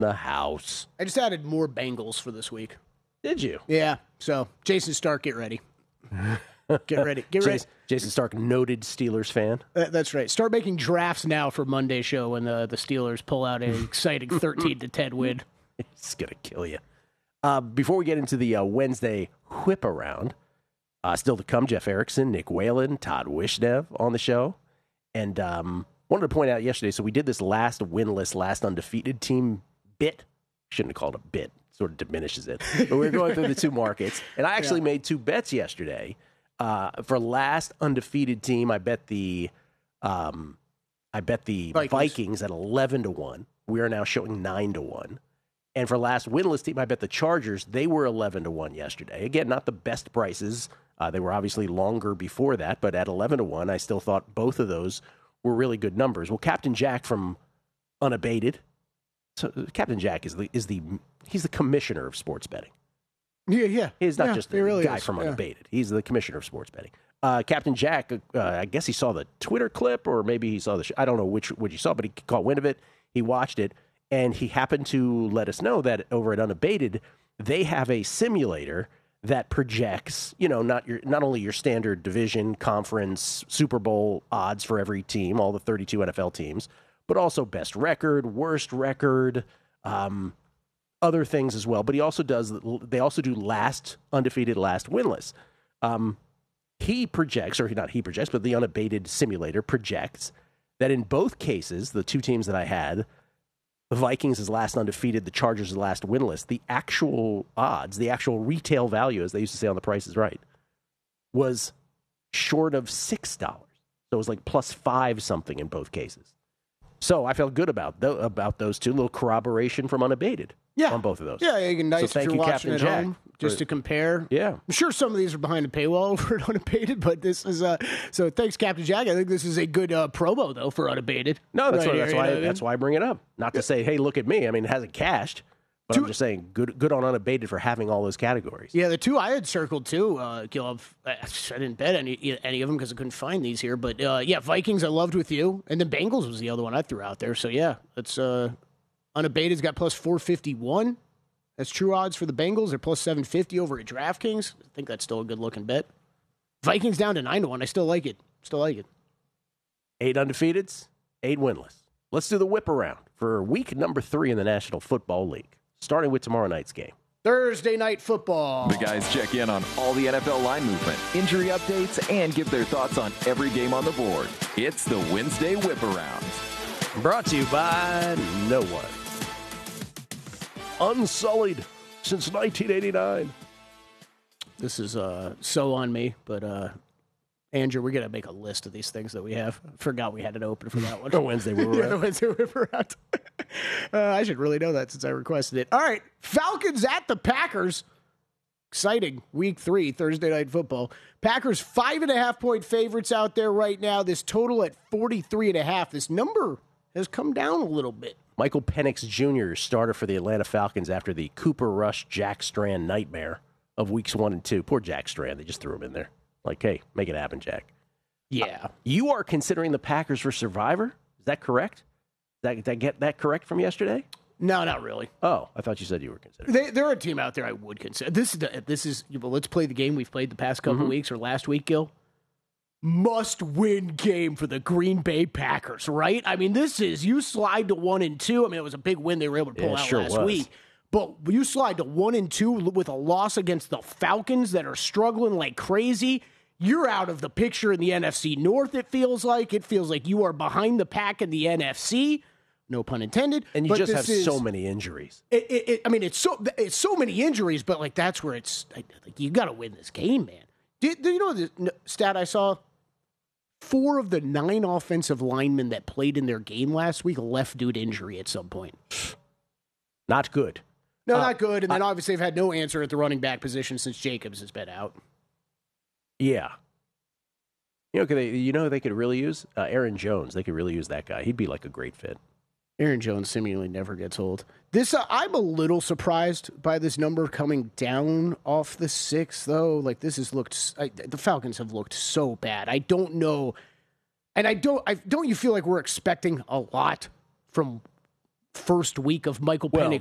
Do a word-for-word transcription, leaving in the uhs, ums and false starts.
the house. I just added more Bengals for this week. Did you? Yeah. So, Jason Stark, get ready. Get ready. Get ready. Jason, Jason Stark, noted Steelers fan. Uh, that's right. Start making drafts now for Monday show when the, the Steelers pull out an exciting thirteen to ten win. It's going to kill you. Uh, before we get into the uh, Wednesday whip around, uh, still to come, Jeff Erickson, Nick Whalen, Todd Wishnev on the show. And um, wanted to point out yesterday, so we did this last winless, last undefeated team bit. Shouldn't have called it a bit. Sort of diminishes it. But we were going through the two markets. And I actually yeah. made two bets yesterday. Uh, for last undefeated team, I bet the um, I bet the Vikings. Vikings at eleven to one. We are now showing nine to one. And for last winless team, I bet the Chargers. They were eleven to one yesterday. Again, not the best prices. Uh, they were obviously longer before that, but at eleven to one, I still thought both of those were really good numbers. Well, Captain Jack from Unabated. So Captain Jack is the is the he's the commissioner of sports betting. Yeah, yeah. He's not yeah, just the really guy is. from yeah. Unabated. He's the commissioner of sports betting. Uh, Captain Jack, uh, I guess he saw the Twitter clip, or maybe he saw the. Sh- I don't know which what you saw, but he caught wind of it. He watched it, and he happened to let us know that over at Unabated, they have a simulator that projects, you know, not your not only your standard division, conference, Super Bowl odds for every team, all the thirty-two N F L teams, but also best record, worst record. Um, other things as well, but he also does, they also do last undefeated, last winless. Um, he projects, or not he projects, but the Unabated simulator projects that in both cases, the two teams that I had, the Vikings is last undefeated, the Chargers is last winless, the actual odds, the actual retail value, as they used to say on The Price is Right, was short of six dollars. So it was like plus five something in both cases. So I felt good about th- about those two. Little corroboration from Unabated yeah. on both of those. Yeah, you can nice so if you're you, watching Captain at Jack, home just for, to compare. Yeah. I'm sure some of these are behind the paywall for Unabated, but this is uh so thanks, Captain Jack. I think this is a good uh, promo though for Unabated. No, that's right why that's here, why you know that's why I bring it up. Not to yeah. say, hey, look at me. I mean, it hasn't cashed. But two, I'm just saying, good good on Unabated for having all those categories. Yeah, the two I had circled too, uh, Gil, I didn't bet any any of them because I couldn't find these here. But uh, yeah, Vikings I loved with you, and then Bengals was the other one I threw out there. So yeah, it's uh, Unabated's got plus four fifty-one. That's true odds for the Bengals. They're plus seven fifty over at DraftKings. I think that's still a good looking bet. Vikings down to nine to one. I still like it. Still like it. Eight undefeateds, eight winless. Let's do the whip around for week number three in the National Football League. Starting with tomorrow night's game. Thursday Night Football. The guys check in on all the N F L line movement, injury updates, and give their thoughts on every game on the board. It's the Wednesday Whip Around. Brought to you by no one. Unsullied since nineteen eighty-nine. This is uh, so on me, but uh, Andrew, we're going to make a list of these things that we have. Forgot we had it open for that one. The Wednesday Whip Around. Yeah, the Wednesday Whip Around. uh, I should really know that since I requested it. All right, Falcons at the Packers. Exciting. Week three, Thursday Night Football. Packers five and a half point favorites out there right now. This total at forty-three and a half. This number has come down a little bit. Michael Penix Junior started for the Atlanta Falcons after the Cooper Rush Jack Strand nightmare of weeks one and two. Poor Jack Strand. They just threw him in there. Like, hey, make it happen, Jack. Yeah. Uh, you are considering the Packers for Survivor? Is that correct? Did that, did I get that correct from yesterday? No, not really. Oh, I thought you said you were considering. They, they're a team out there I would consider. This is, the, this is well, let's play the game we've played the past couple Mm-hmm. weeks or last week, Gil. Must-win game for the Green Bay Packers, right? I mean, this is, you slide to one and two. I mean, it was a big win they were able to pull Yeah, out sure last was. week. But you slide to one and two with a loss against the Falcons that are struggling like crazy. You're out of the picture in the N F C North, it feels like. It feels like you are behind the pack in the N F C. No pun intended. And you but just have is, so many injuries. It, it, it, I mean, it's so it's so many injuries, but like that's where it's like, like you got to win this game, man. Do, do you know the stat I saw? Four of the nine offensive linemen that played in their game last week left due to injury at some point. Not good. No, Uh, not good. And then I- obviously they've had no answer at the running back position since Jacobs has been out. Yeah. You know, could they, you know who they could really use? Uh, Aaron Jones. They could really use that guy. He'd be like a great fit. Aaron Jones seemingly never gets old. This uh, I'm a little surprised by this number coming down off the six, though. Like this has looked, I, the Falcons have looked so bad. I don't know, and I don't. I don't. You feel like we're expecting a lot from first week of Michael Well, Penix